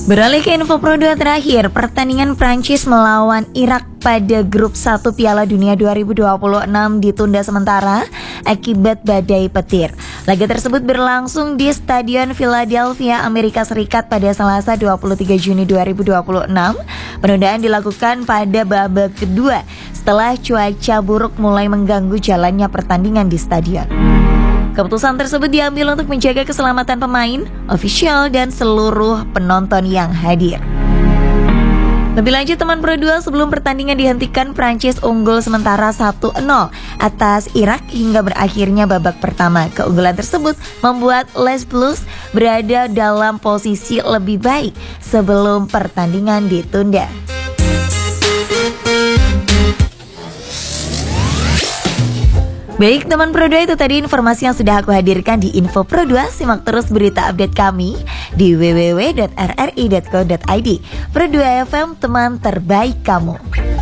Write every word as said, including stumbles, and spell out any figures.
Beralih ke info Pro dua terakhir, pertandingan Prancis melawan Irak pada grup satu Piala Dunia dua ribu dua puluh enam ditunda sementara akibat badai petir. Laga tersebut berlangsung di Stadion Philadelphia, Amerika Serikat pada Selasa dua puluh tiga Juni dua ribu dua puluh enam. Penundaan dilakukan pada babak kedua setelah cuaca buruk mulai mengganggu jalannya pertandingan di stadion. Keputusan tersebut diambil untuk menjaga keselamatan pemain, ofisial, dan seluruh penonton yang hadir. Lebih lanjut teman Pro dua, sebelum pertandingan dihentikan, Prancis unggul sementara satu nol atas Irak hingga berakhirnya babak pertama. Keunggulan tersebut membuat Les Bleus berada dalam posisi lebih baik sebelum pertandingan ditunda. Baik teman Pro dua, itu tadi informasi yang sudah aku hadirkan di Info Pro dua. Simak terus berita update kami di w w w dot r r i dot co dot i d. Pro dua F M, teman terbaik kamu.